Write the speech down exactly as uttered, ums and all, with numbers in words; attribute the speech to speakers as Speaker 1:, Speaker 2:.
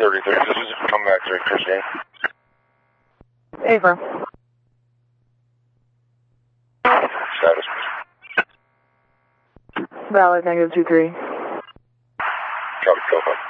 Speaker 1: thirty-three, this is come back to Christine.
Speaker 2: Ava.
Speaker 1: Status.
Speaker 2: Valid, negative two three.
Speaker 1: Copy, code.